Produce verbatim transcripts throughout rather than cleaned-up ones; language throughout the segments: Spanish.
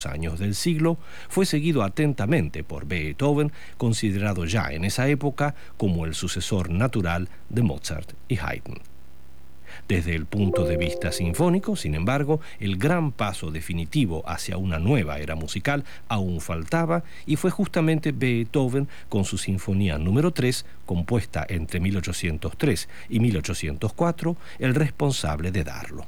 años del siglo, fue seguido atentamente por Beethoven, considerado ya en esa época como el sucesor natural de Mozart y Haydn. Desde el punto de vista sinfónico, sin embargo, el gran paso definitivo hacia una nueva era musical aún faltaba, y fue justamente Beethoven, con su Sinfonía número tres, compuesta entre mil ochocientos tres y mil ochocientos cuatro, el responsable de darlo.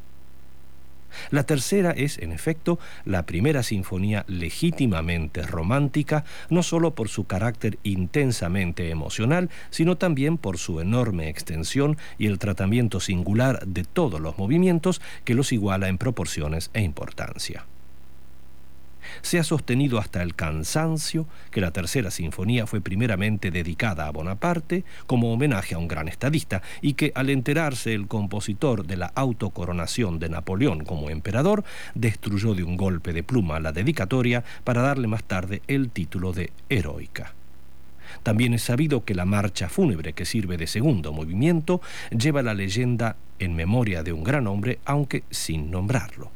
La tercera es, en efecto, la primera sinfonía legítimamente romántica, no solo por su carácter intensamente emocional, sino también por su enorme extensión y el tratamiento singular de todos los movimientos que los iguala en proporciones e importancia. Se ha sostenido hasta el cansancio que la tercera sinfonía fue primeramente dedicada a Bonaparte como homenaje a un gran estadista, y que al enterarse el compositor de la autocoronación de Napoleón como emperador, destruyó de un golpe de pluma la dedicatoria para darle más tarde el título de Heroica. También es sabido que la marcha fúnebre que sirve de segundo movimiento lleva la leyenda en memoria de un gran hombre, aunque sin nombrarlo.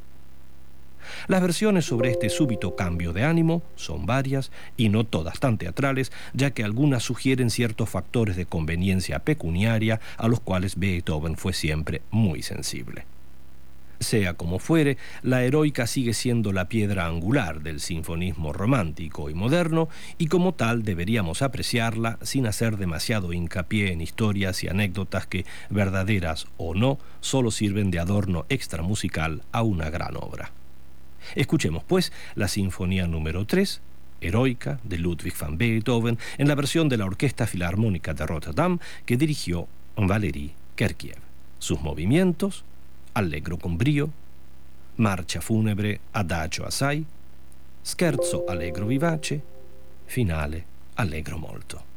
Las versiones sobre este súbito cambio de ánimo son varias y no todas tan teatrales, ya que algunas sugieren ciertos factores de conveniencia pecuniaria a los cuales Beethoven fue siempre muy sensible. Sea como fuere, la Heroica sigue siendo la piedra angular del sinfonismo romántico y moderno, y como tal deberíamos apreciarla sin hacer demasiado hincapié en historias y anécdotas que, verdaderas o no, solo sirven de adorno extramusical a una gran obra. Escuchemos, pues, la Sinfonía número tres, Heroica, de Ludwig van Beethoven, en la versión de la Orquesta Filarmónica de Rotterdam que dirigió Valery Gergiev. Sus movimientos: Allegro con brío, Marcha fúnebre Adagio assai, Scherzo allegro vivace, Finale allegro molto.